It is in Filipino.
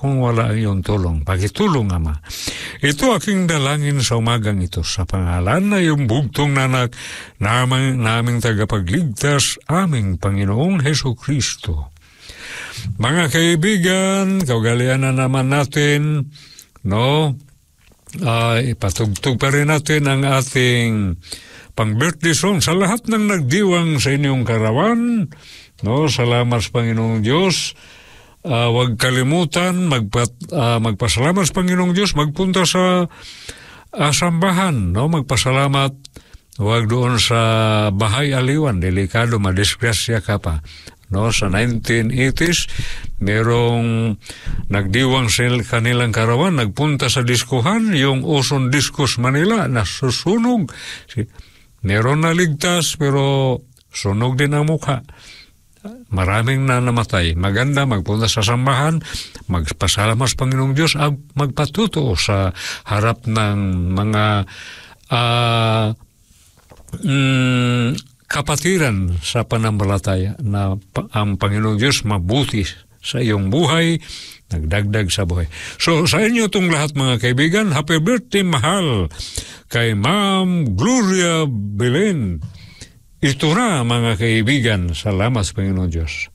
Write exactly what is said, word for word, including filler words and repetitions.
kung wala ang iyong tulong. Pakitulong, Ama. Ito aking dalangin sa umagang ito sa pangalan na iyong bugtong nanak naming, naming tagapagligtas, aming Panginoong Heso Kristo. Mga kaibigan, kaugalian na naman natin, no? Uh, ipatugtog pa rin natin ang ating pang-birthday song sa lahat ng nagdiwang sa inyong karawan. No, salamat sa Panginoong Diyos. Uh, huwag kalimutan magpat, uh, magpasalamat sa Panginoong Diyos, magpunta sa uh, sambahan, no, magpasalamat. Huwag doon sa bahay aliwan, delikado, madisgrasya ka pa. No, sa nineteen eighties, merong nagdiwang sa kanilang karawan, nagpunta sa diskuhan, yung Oson Discos Manila, nasusunog. Meron naligtas, pero sunog din ang mukha. Maraming na namatay. Maganda, magpunta sa sambahan, magpasalamat sa Panginoong Diyos, at magpatuto sa harap ng mga uh, mm, kapatiran sa pananampalataya na pa, ang Panginoong Diyos mabuti sa iyong buhay, nagdagdag sa buhay. So, sa inyo itong lahat mga kaibigan, happy birthday mahal kay Ma'am Gloria Belen. Ito na mga kaibigan, salamat sa Panginoong Diyos.